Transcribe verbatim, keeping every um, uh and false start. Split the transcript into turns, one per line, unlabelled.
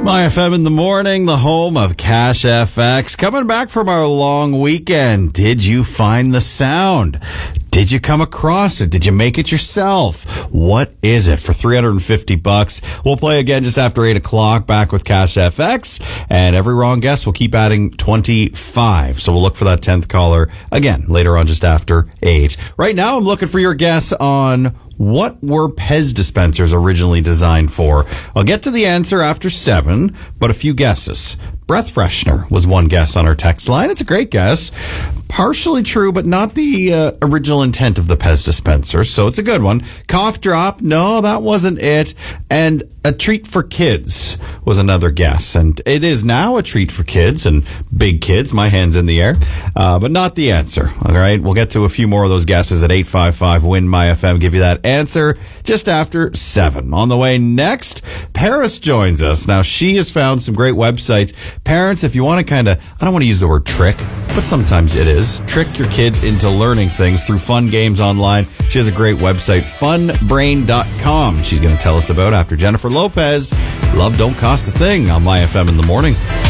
My F M in the morning, the home of Cash F X. Coming back from our long weekend, did you find the sound? Did you come across it? Did you make it yourself? What is it for three hundred fifty bucks? We'll play again just after eight o'clock, back with Cash F X, and every wrong guess will keep adding twenty-five. So we'll look for that tenth caller again later on just after eight. Right now, I'm looking for your guess on what were Pez dispensers originally designed for. I'll get to the answer after seven, but a few guesses. Breath freshener was one guess on our text line. It's a great guess. Partially true, but not the uh, original intent of the Pez dispenser, so it's a good one. Cough drop, no, that wasn't it. And a treat for kids was another guess. And it is now a treat for kids and big kids. My hand's in the air, uh, but not the answer. All right, we'll get to a few more of those guesses at eight five five, win my F M. Give you that answer just after seven. On the way next, Paris joins us. Now, she has found some great websites. Parents, if you want to kind of, I don't want to use the word trick, but sometimes it is, trick your kids into learning things through fun games online. She has a great website, fun brain dot com. She's going to tell us about after Jennifer Lopez. Love don't cost a thing on My F M in the morning.